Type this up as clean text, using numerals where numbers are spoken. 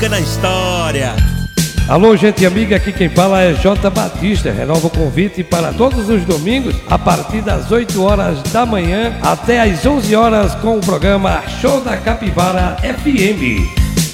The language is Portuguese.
fica na história. Alô, gente amiga, aqui quem fala é J. Batista. Renova o convite para todos os domingos, a partir das 8 horas da manhã até as 11 horas com o programa Show da Capivara FM.